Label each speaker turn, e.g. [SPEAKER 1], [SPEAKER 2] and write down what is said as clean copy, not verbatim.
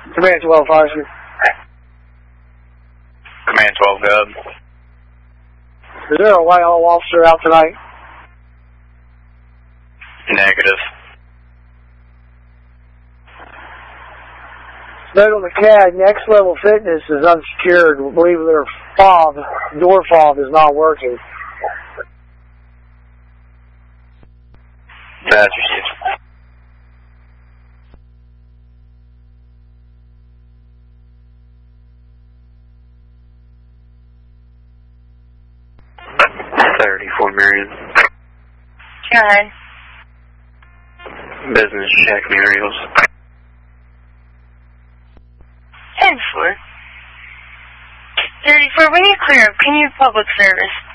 [SPEAKER 1] Command 12, Foster.
[SPEAKER 2] Command 12, Gub.
[SPEAKER 1] Is there a Whitehall officer out tonight?
[SPEAKER 2] Negative.
[SPEAKER 1] Note on the CAD, next level fitness is unsecured. We believe their fob, door fob, is not working.
[SPEAKER 2] That's received. Fort Marion.
[SPEAKER 3] Go ahead.
[SPEAKER 2] Business check materials.
[SPEAKER 3] 10-4. 34, when you clear up, can you public service?